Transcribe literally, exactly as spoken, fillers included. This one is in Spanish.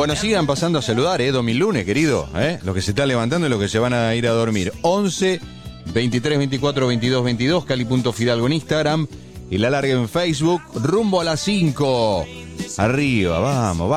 Bueno, sigan pasando a saludar, ¿eh? Dos mil lunes, querido, ¿eh? Los que se están levantando y los que se van a ir a dormir. once, veintitrés, veinticuatro, veintidós, veintidós, Cali.Fidalgo en Instagram y la larga en Facebook, rumbo a las cinco. Arriba, vamos, vamos.